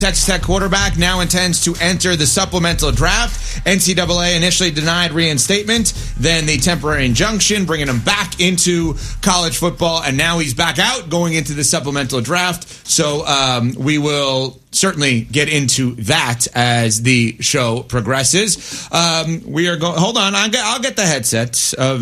Texas Tech quarterback now intends to enter the supplemental draft. NCAA initially denied reinstatement, then the temporary injunction, bringing him back into college football, and now he's back out going into the supplemental draft. So we will certainly get into that as the show progresses. We are going. Hold on, I'll get the headset.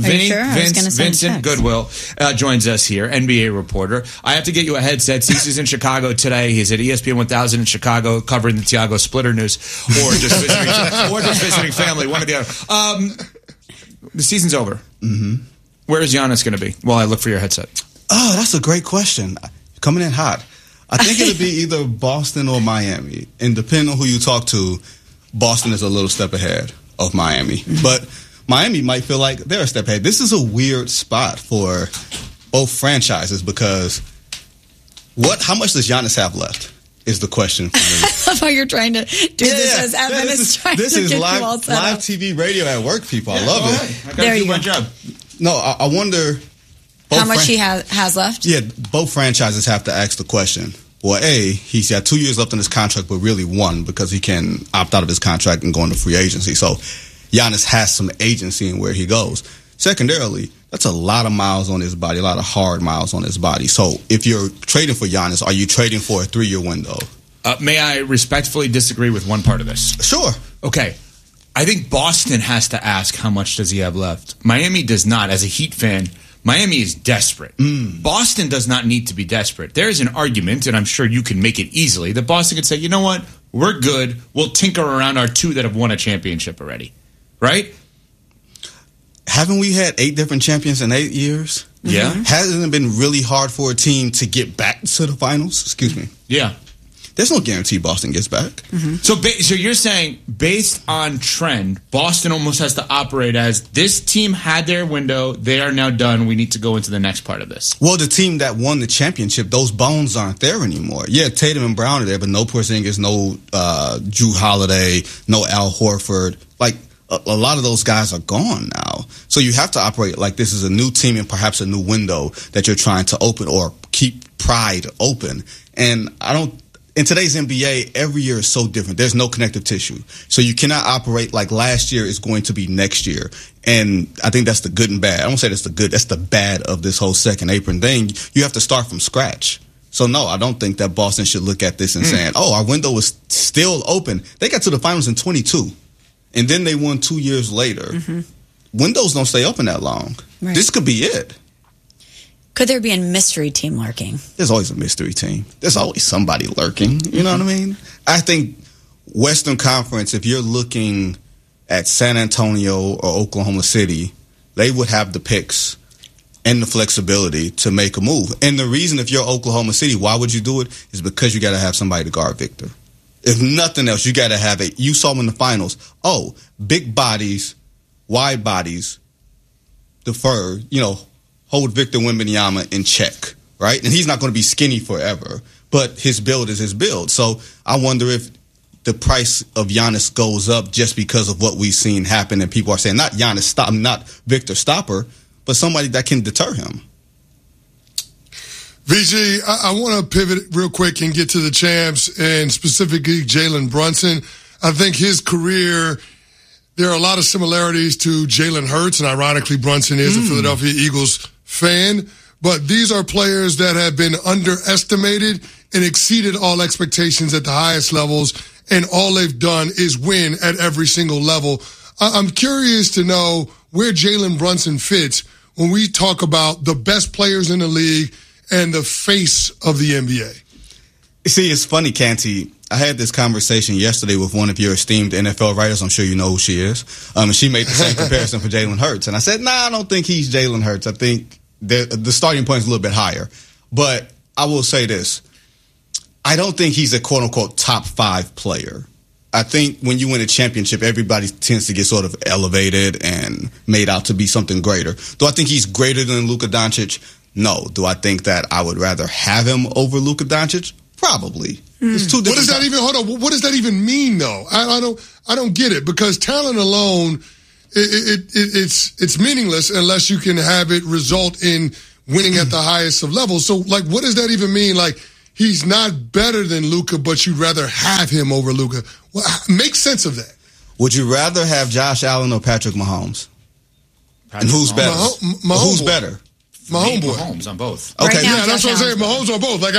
Vincent Goodwill joins us here, NBA reporter. I have to get you a headset. Cease's in Chicago today. He's at ESPN 1000 in Chicago, covering the Thiago Splitter news, or just visiting family. One or the other. The season's over. Mm-hmm. Where is Giannis going to be while I look for your headset? Oh, that's a great question. Coming in hot. I think it'll be either Boston or Miami. And depending on who you talk to, Boston is a little step ahead of Miami. Mm-hmm. But Miami might feel like they're a step ahead. This is a weird spot for both franchises because how much does Giannis have left is the question for me. I love how you're trying to do this as Evan is trying to get you all set up. Live TV radio at work, people. I love it. I got to do my job. No, I wonder... How much he has left? Yeah, both franchises have to ask the question. Well, he's got 2 years left on his contract, but really 1 because he can opt out of his contract and go into free agency. So Giannis has some agency in where he goes. Secondarily, that's a lot of miles on his body, a lot of hard miles on his body. So if you're trading for Giannis, are you trading for a 3-year window? May I respectfully disagree with one part of this? Sure. Okay. I think Boston has to ask how much does he have left. Miami does not. As a Heat fan, Miami is desperate. Boston does not need to be desperate. There is an argument, and I'm sure you can make it easily, that Boston could say, you know what, we're good. We'll tinker around our 2 that have won a championship already. Right? Haven't we had 8 different champions in 8 years? Yeah. Hasn't it been really hard for a team to get back to the finals? Excuse me. Yeah. There's no guarantee Boston gets back. Mm-hmm. So you're saying, based on trend, Boston almost has to operate as this team had their window, they are now done, we need to go into the next part of this. Well, the team that won the championship, those bones aren't there anymore. Yeah, Tatum and Brown are there, but no Porzingis, no Jrue Holiday, no Al Horford. Like, a lot of those guys are gone now. So you have to operate like this is a new team and perhaps a new window that you're trying to open or keep pride open. And in today's NBA, every year is so different. There's no connective tissue. So you cannot operate like last year is going to be next year. And I think that's the good and bad. I won't say that's the good. That's the bad of this whole second apron thing. You have to start from scratch. So, no, I don't think that Boston should look at this and saying, our window is still open. They got to the finals in 22. And then they won 2 years later. Mm-hmm. Windows don't stay open that long. Right. This could be it. Could there be a mystery team lurking? There's always a mystery team. There's always somebody lurking. You know what I mean? I think Western Conference, if you're looking at San Antonio or Oklahoma City, they would have the picks and the flexibility to make a move. And the reason, if you're Oklahoma City, why would you do it? Is because you got to have somebody to guard Victor. If nothing else, you got to have it. You saw him in the finals. Big bodies, wide bodies, defer, hold Victor Wembanyama in check, right? And he's not going to be skinny forever, but his build is his build. So I wonder if the price of Giannis goes up just because of what we've seen happen, and people are saying, not Giannis, not Victor stopper, but somebody that can deter him. VG, I want to pivot real quick and get to the champs, and specifically Jalen Brunson. I think his career, there are a lot of similarities to Jalen Hurts, and ironically, Brunson is a Philadelphia Eagles fan. But these are players that have been underestimated and exceeded all expectations at the highest levels, and all they've done is win at every single level. I'm curious to know where Jalen Brunson fits when we talk about the best players in the league and the face of the NBA. See, it's funny, Canty. I had this conversation yesterday with one of your esteemed NFL writers. I'm sure you know who she is. And she made the same comparison for Jalen Hurts. And I said, I don't think he's Jalen Hurts. I think the starting point is a little bit higher. But I will say this. I don't think he's a quote-unquote top 5 player. I think when you win a championship, everybody tends to get sort of elevated and made out to be something greater. Do I think he's greater than Luka Doncic? No. Do I think that I would rather have him over Luka Doncic? Probably. It's two different. What does that even mean, though? I don't get it, because talent alone, it's meaningless unless you can have it result in winning at the highest of levels. So, what does that even mean? he's not better than Luka, but you'd rather have him over Luka. Well, make sense of that. Would you rather have Josh Allen or Patrick Mahomes? And who's better? Who's better? My homeboy. Mahomes on both. Okay, Right now, Yeah, that's what I'm saying. Mahomes on both.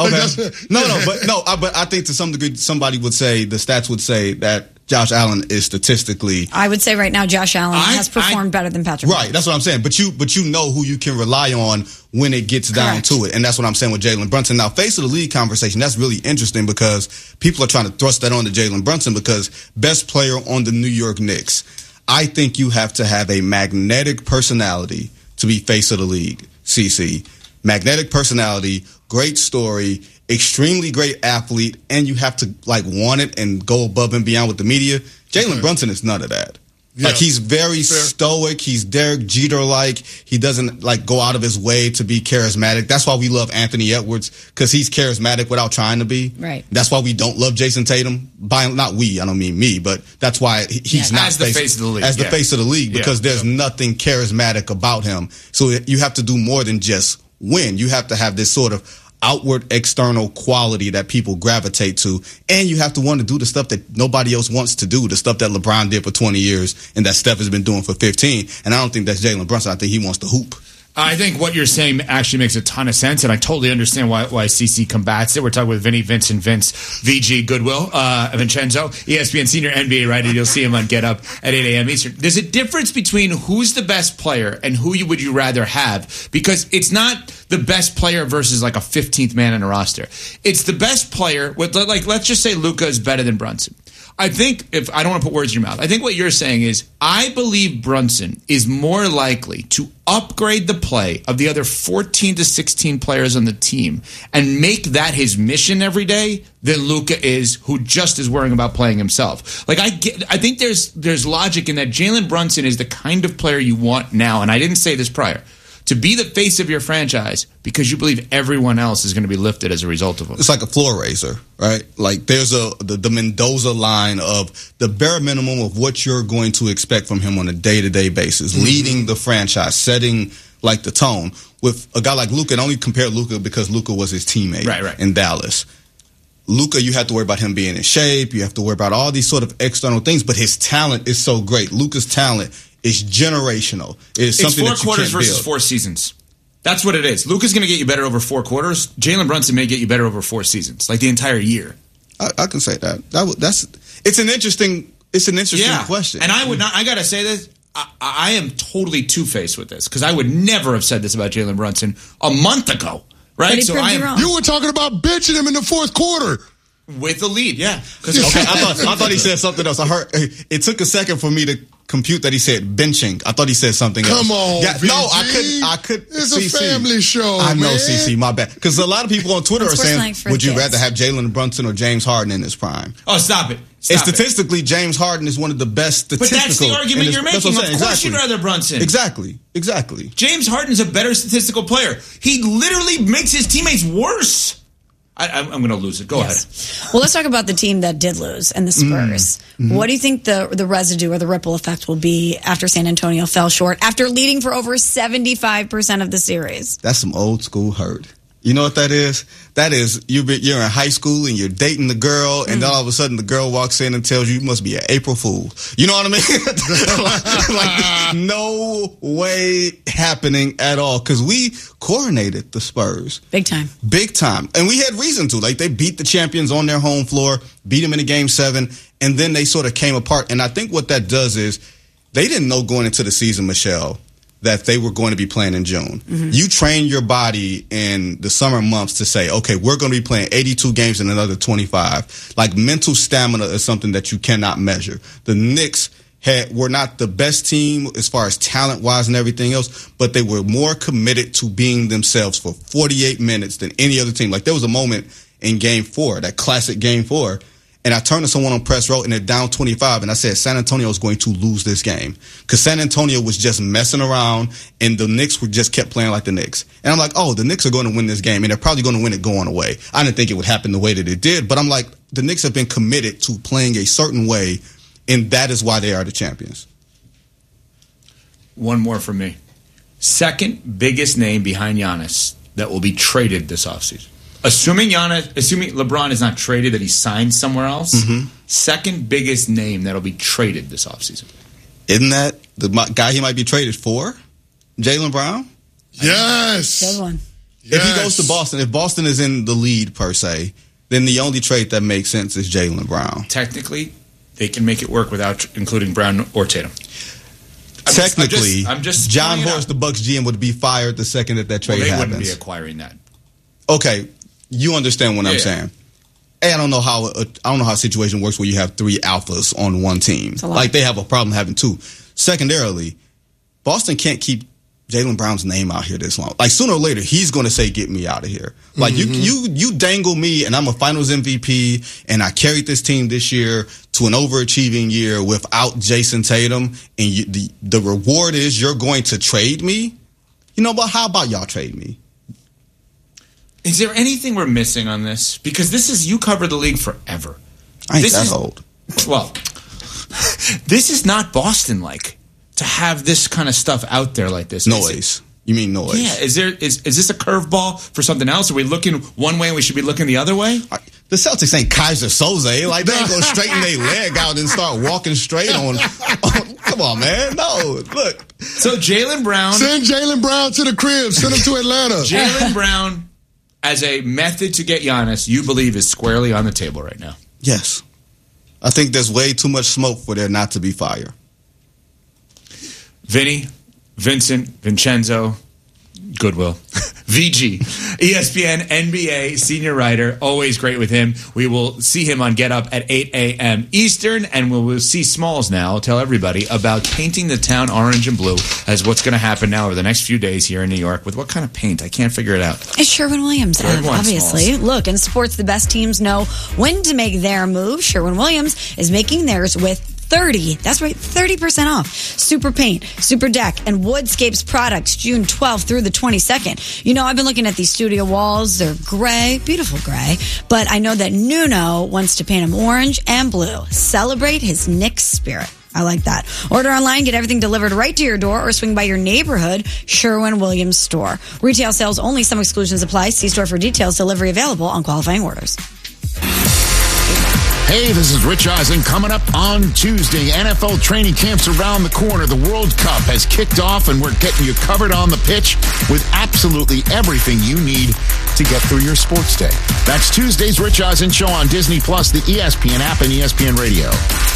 But I think to some degree, somebody would say the stats would say that Josh Allen is statistically I would say right now Josh Allen has performed better than Patrick Mahomes. right. That's what I'm saying. But you know who you can rely on when it gets down Correct. to it, and that's what I'm saying with Jalen Brunson. Now, face of the league conversation, that's really interesting because people are trying to thrust that on to Jalen Brunson because best player on the New York Knicks. I think you have to have a magnetic personality to be face of the league. CC, magnetic personality, great story, extremely great athlete, and you have to want it and go above and beyond with the media. Jalen Brunson is none of that. Yeah. He's very stoic. He's Derek Jeter-like. He doesn't go out of his way to be charismatic. That's why we love Anthony Edwards because he's charismatic without trying to be. Right. That's why we don't love Jason Tatum. Not we. I don't mean me, but that's why he's not as the face of the league. As the face of the league because there's nothing charismatic about him. So you have to do more than just win. You have to have this sort of outward external quality that people gravitate to, and you have to want to do the stuff that nobody else wants to do, the stuff that LeBron did for 20 years and that Steph has been doing for 15. And I don't think that's Jalen Brunson. I think he wants to hoop. I think what you're saying actually makes a ton of sense, and I totally understand why CC combats it. We're talking with Vinny, Vincent, Vince, VG, Goodwill, Vincenzo, ESPN senior NBA writer. You'll see him on Get Up at 8 a.m. Eastern. There's a difference between who's the best player and who would you rather have, because it's not the best player versus like a 15th man in a roster. It's the best player with, let's just say Luka is better than Brunson. I think, if I don't want to put words in your mouth, I think what you're saying is I believe Brunson is more likely to upgrade the play of the other 14 to 16 players on the team and make that his mission every day than Luka is, who just is worrying about playing himself. I think there's logic in that. Jalen Brunson is the kind of player you want now, and I didn't say this prior, to be the face of your franchise because you believe everyone else is going to be lifted as a result of him. It's like a floor raiser, right? There's the Mendoza line of the bare minimum of what you're going to expect from him on a day-to-day basis, leading the franchise, setting the tone. With a guy like Luka, and only compare Luka because Luka was his teammate in Dallas. Luka, you have to worry about him being in shape. You have to worry about all these sort of external things, but his talent is so great. Luka's talent is generational. It's something 4 that you quarters can't versus build. 4 seasons. That's what it is. Luka's going to get you better over 4 quarters. Jalen Brunson may get you better over 4 seasons, like the entire year. I can say that. It's an interesting question. And I would not. I got to say this. I am totally two-faced with this because I would never have said this about Jalen Brunson a month ago. Right? But he proved you wrong. You were talking about benching him in the fourth quarter. With the lead, yeah. Okay, I thought he said something else. I heard it took a second for me to compute that he said benching. I thought he said something else. Come on, yeah, VG. no, I could. It's CC. a family show. I know, man. CC. My bad. Because a lot of people on Twitter are saying, "Would you rather have Jalen Brunson or James Harden in his prime?" Oh, stop it! And statistically, James Harden is one of the best statistical. But that's the argument you're making. Of course, exactly. you'd rather Brunson. Exactly. James Harden's a better statistical player. He literally makes his teammates worse. I'm going to lose it. Go ahead. Well, let's talk about the team that did lose and the Spurs. Mm-hmm. What do you think the residue or the ripple effect will be after San Antonio fell short after leading for over 75% of the series? That's some old school hurt. You know what that is? That is, you're in high school and you're dating the girl, and then all of a sudden the girl walks in and tells you must be an April Fool. You know what I mean? No way happening at all. Because we coronated the Spurs. Big time. And we had reason to. They beat the champions on their home floor, beat them in a Game 7, and then they sort of came apart. And I think what that does is they didn't know going into the season, Michelle, that they were going to be playing in June. Mm-hmm. You train your body in the summer months to say, okay, we're going to be playing 82 games in another 25. Mental stamina is something that you cannot measure. The Knicks were not the best team as far as talent-wise and everything else, but they were more committed to being themselves for 48 minutes than any other team. There was a moment in Game 4, that classic Game 4, and I turned to someone on press row and they're down 25, and I said San Antonio is going to lose this game because San Antonio was just messing around and the Knicks just kept playing like the Knicks. And I'm like, oh, the Knicks are going to win this game and they're probably going to win it going away. I didn't think it would happen the way that it did, but I'm like, the Knicks have been committed to playing a certain way, and that is why they are the champions. One more from me. Second biggest name behind Giannis that will be traded this offseason. assuming LeBron is not traded, that he signed somewhere else, second biggest name that'll be traded this offseason. Isn't that the guy he might be traded for? Jaylen Brown? Yes. Good one. If he goes to Boston, if Boston is in the lead per se, then the only trade that makes sense is Jaylen Brown. Technically, they can make it work without including Brown or Tatum. Technically, I'm just John Horst, the Bucks GM, would be fired the second that trade happens. They wouldn't be acquiring that. Okay, you understand what I'm saying. Hey, I don't know how a situation works where you have three alphas on one team. Like they have a problem having two. Secondarily, Boston can't keep Jaylen Brown's name out here this long. Like sooner or later, he's going to say, "Get me out of here." Like you dangle me, and I'm a Finals MVP, and I carried this team this year to an overachieving year without Jason Tatum, and the reward is you're going to trade me. You know, but how about y'all trade me? Is there anything we're missing on this? Because you cover the league forever. I ain't that old. Well, this is not Boston-like to have this kind of stuff out there like this. Noise. You mean noise? Yeah. Is this a curveball for something else? Are we looking one way and we should be looking the other way? The Celtics ain't Kaiser Soze. Like, they ain't going to straighten their leg out and start walking straight on. Come on, man. No, look. So Jaylen Brown. Send Jaylen Brown to the crib. Send him to Atlanta. Jaylen Brown, as a method to get Giannis, you believe is squarely on the table right now? Yes. I think there's way too much smoke for there not to be fire. Vinny, Vincent, Vincenzo, Goodwill, VG, ESPN NBA senior writer, always great with him. We will see him on Get Up at 8 a.m. Eastern, and we will see Smalls now tell everybody about painting the town orange and blue as what's going to happen now over the next few days here in New York. With what kind of paint? I can't figure it out. It's Sherwin-Williams, obviously. Smalls. Look, in sports, the best teams know when to make their move. Sherwin-Williams is making theirs with 30% off. Super Paint, Super Deck, and Woodscapes products June 12th through the 22nd. You know, I've been looking at these studio walls. They're gray, beautiful gray. But I know that Nuno wants to paint them orange and blue. Celebrate his Knicks spirit. I like that. Order online, get everything delivered right to your door, or swing by your neighborhood Sherwin-Williams store. Retail sales only. Some exclusions apply. See store for details. Delivery available on qualifying orders. Hey, this is Rich Eisen. Coming up on Tuesday, NFL training camps around the corner. The World Cup has kicked off, and we're getting you covered on the pitch with absolutely everything you need to get through your sports day. That's Tuesday's Rich Eisen Show on Disney+, the ESPN app, and ESPN Radio.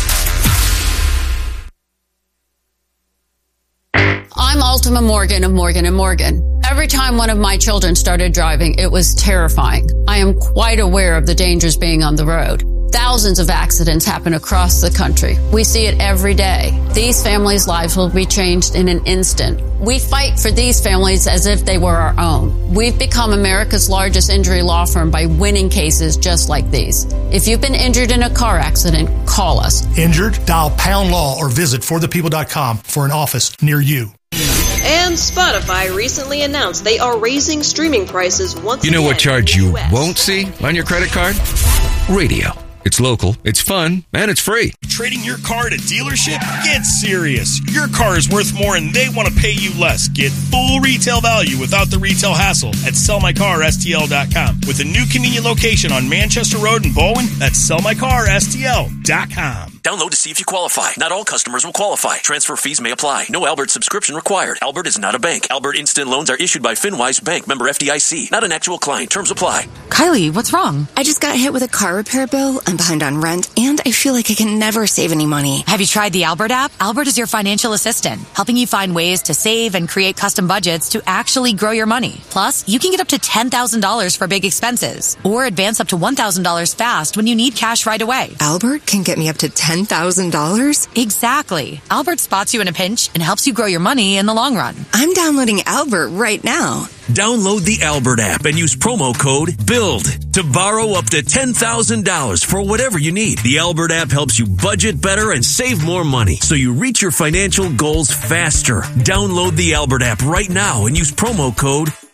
I'm Ultima Morgan of Morgan & Morgan. Every time one of my children started driving, it was terrifying. I am quite aware of the dangers being on the road. Thousands of accidents happen across the country. We see it every day. These families' lives will be changed in an instant. We fight for these families as if they were our own. We've become America's largest injury law firm by winning cases just like these. If you've been injured in a car accident, call us. Injured? Dial pound law or visit forthepeople.com for an office near you. And Spotify recently announced they are raising streaming prices once again. You know what charge you won't see on your credit card? Radio. It's local, it's fun, and it's free. Trading your car at a dealership? Get serious. Your car is worth more and they want to pay you less. Get full retail value without the retail hassle at sellmycarstl.com. With a new convenient location on Manchester Road in Bowen, that's sellmycarstl.com. Download to see if you qualify. Not all customers will qualify. Transfer fees may apply. No Albert subscription required. Albert is not a bank. Albert Instant Loans are issued by FinWise Bank, member FDIC. Not an actual client. Terms apply. Kylie, what's wrong? I just got hit with a car repair bill. I'm behind on rent, and I feel like I can never save any money. Have you tried the Albert app? Albert is your financial assistant, helping you find ways to save and create custom budgets to actually grow your money. Plus, you can get up to $10,000 for big expenses, or advance up to $1,000 fast when you need cash right away. Albert can get me up to $10,000? Exactly. Albert spots you in a pinch and helps you grow your money in the long run. I'm downloading Albert right now. Download the Albert app and use promo code BUILD to borrow up to $10,000 for whatever you need. The Albert app helps you budget better and save more money so you reach your financial goals faster. Download the Albert app right now and use promo code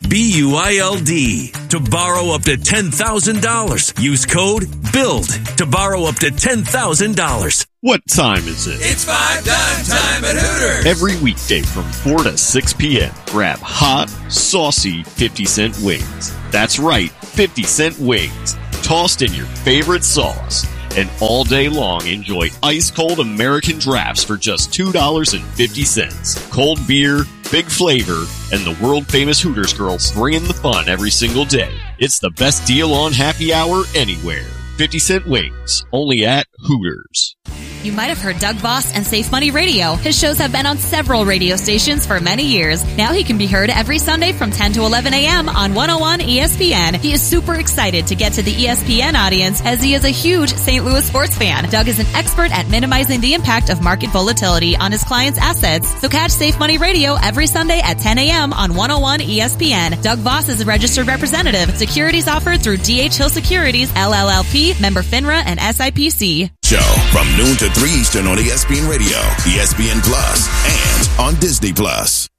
BUILD. To borrow up to $10,000. Use code BUILD to borrow up to $10,000. What time is it? It's 5 dime time at Hooters. Every weekday from 4 to 6 p.m. Grab hot, saucy 50-cent wings. That's right, 50-cent wings. Tossed in your favorite sauce. And all day long, enjoy ice-cold American drafts for just $2.50. Cold beer, big flavor, and the world-famous Hooters girls bringing the fun every single day. It's the best deal on happy hour anywhere. 50-cent wings, only at Hooters. You might have heard Doug Voss and Safe Money Radio. His shows have been on several radio stations for many years. Now he can be heard every Sunday from 10 to 11 a.m. on 101 ESPN. He is super excited to get to the ESPN audience as he is a huge St. Louis sports fan. Doug is an expert at minimizing the impact of market volatility on his clients' assets. So catch Safe Money Radio every Sunday at 10 a.m. on 101 ESPN. Doug Voss is a registered representative. Securities offered through D.H. Hill Securities, LLLP, member FINRA and SIPC. Show from noon to 3 Eastern on ESPN Radio, ESPN Plus, and on Disney Plus.